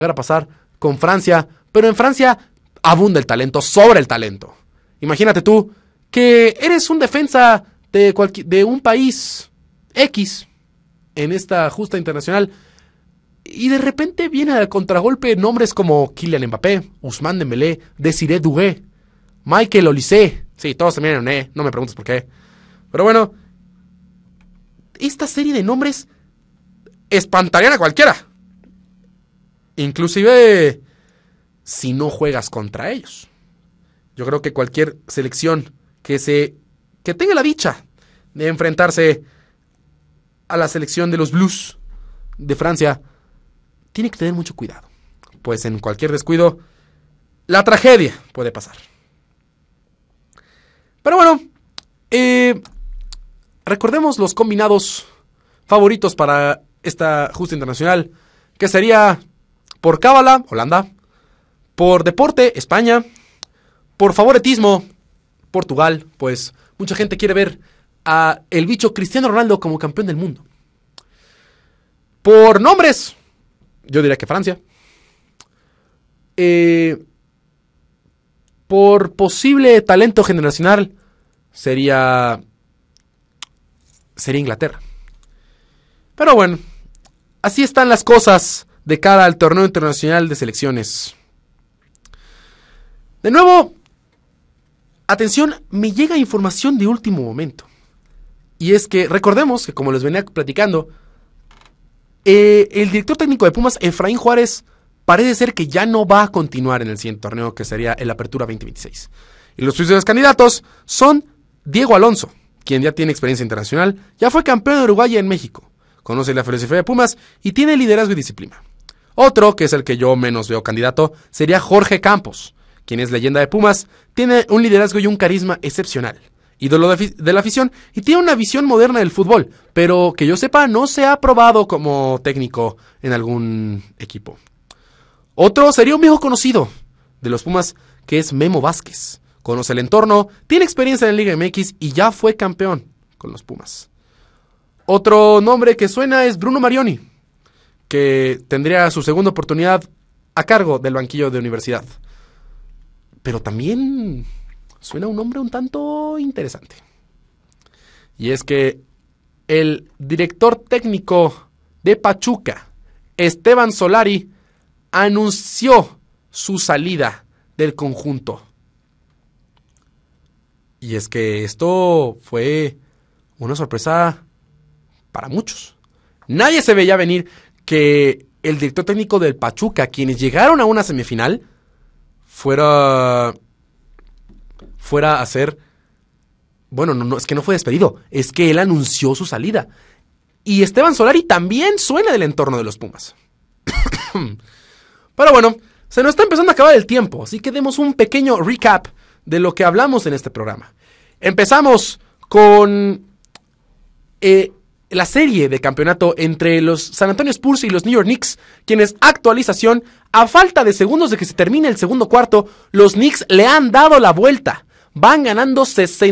a pasar con Francia, pero en Francia abunda el talento, sobra el talento. Imagínate tú que eres un defensa de un país X en esta justa internacional y de repente viene al contragolpe nombres como Kylian Mbappé, Ousmane Dembélé, Désiré Doué, Michael Olise. Sí, todos terminan en E, no me preguntes por qué. Pero bueno, esta serie de nombres espantarían a cualquiera. Inclusive si no juegas contra ellos. Yo creo que cualquier selección que tenga la dicha de enfrentarse a la selección de los Blues de Francia tiene que tener mucho cuidado, pues en cualquier descuido la tragedia puede pasar. Pero bueno, recordemos los combinados favoritos para esta justa internacional, que sería por cábala, Holanda, por deporte, España, por favoritismo, Portugal, pues mucha gente quiere ver a el bicho Cristiano Ronaldo como campeón del mundo. Por nombres, yo diría que Francia. Por posible talento generacional, sería Inglaterra. Pero bueno, así están las cosas de cara al torneo internacional de selecciones. De nuevo, atención, me llega información de último momento. Y es que recordemos que, como les venía platicando, el director técnico de Pumas, Efraín Juárez, parece ser que ya no va a continuar en el siguiente torneo, que sería el Apertura 2026. Y los posibles candidatos son Diego Alonso, quien ya tiene experiencia internacional, ya fue campeón de Uruguay en México, conoce la filosofía de Pumas y tiene liderazgo y disciplina. Otro, que es el que yo menos veo candidato, sería Jorge Campos, quien es leyenda de Pumas, tiene un liderazgo y un carisma excepcional, ídolo de la afición y tiene una visión moderna del fútbol, pero que yo sepa no se ha probado como técnico en algún equipo. Otro sería un viejo conocido de los Pumas, que es Memo Vázquez. Conoce el entorno, tiene experiencia en la Liga MX y ya fue campeón con los Pumas. Otro nombre que suena es Bruno Marioni, que tendría su segunda oportunidad a cargo del banquillo de Universidad. Pero también suena un nombre un tanto interesante. Y es que el director técnico de Pachuca, Esteban Solari, anunció su salida del conjunto. Y es que esto fue una sorpresa para muchos. Nadie se veía venir que el director técnico del Pachuca, quienes llegaron a una semifinal, fuera a ser... Bueno, no, es que no fue despedido, es que él anunció su salida. Y Esteban Solari también suena del entorno de los Pumas. Pero bueno, se nos está empezando a acabar el tiempo, así que demos un pequeño recap de lo que hablamos en este programa. Empezamos con la serie de campeonato entre los San Antonio Spurs y los New York Knicks, quienes, actualización, a falta de segundos de que se termine el segundo cuarto, los Knicks le han dado la vuelta. Van ganando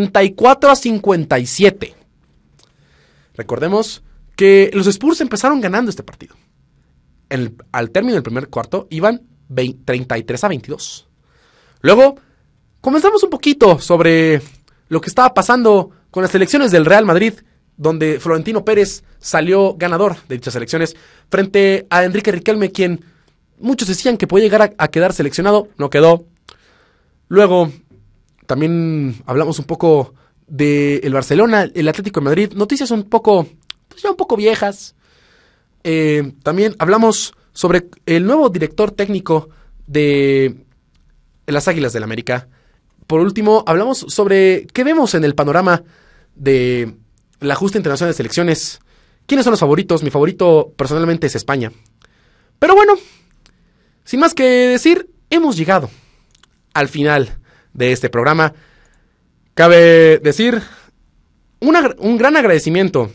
64-57. Recordemos que los Spurs empezaron ganando este partido. Al término del primer cuarto iban 33-22. Luego comenzamos un poquito sobre lo que estaba pasando con las elecciones del Real Madrid, donde Florentino Pérez salió ganador de dichas elecciones frente a Enrique Riquelme, quien muchos decían que podía llegar a quedar seleccionado, no quedó. Luego también hablamos un poco del Barcelona, el Atlético de Madrid, noticias un poco, pues ya un poco viejas. También hablamos sobre el nuevo director técnico de las Águilas del América. Por último, hablamos sobre qué vemos en el panorama de la justa internacional de selecciones. ¿Quiénes son los favoritos? Mi favorito personalmente es España. Pero bueno, sin más que decir, hemos llegado al final de este programa. Cabe decir un gran agradecimiento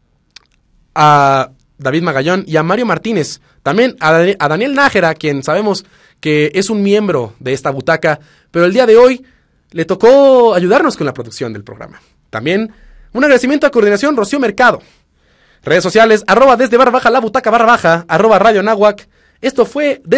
a David Magallón y a Mario Martínez, también a Daniel Nájera, quien sabemos que es un miembro de esta butaca, pero el día de hoy le tocó ayudarnos con la producción del programa. También un agradecimiento a Coordinación Rocío Mercado. Redes sociales, @desde _la butaca _, @Radio Náhuac. Esto fue